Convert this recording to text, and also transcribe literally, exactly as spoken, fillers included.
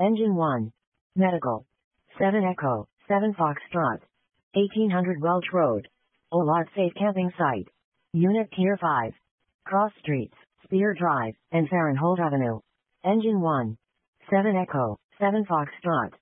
Engine one. Medical. seven Echo, seven Foxtrot. eighteen hundred Welch Road. Olot Safe Camping Site. Unit Tier five. Cross Streets, Spear Drive, and Farrenholt Avenue. Engine one. seven Echo, seven Foxtrot.